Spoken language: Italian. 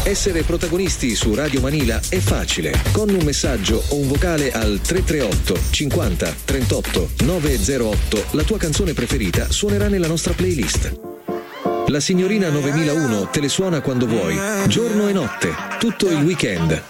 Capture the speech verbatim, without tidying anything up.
Essere protagonisti su Radio Manila è facile. Con un messaggio o un vocale al tre tre otto cinquanta trentotto novecentootto la tua canzone preferita suonerà nella nostra playlist. La signorina novemilauno te le suona quando vuoi, giorno e notte, tutto il weekend.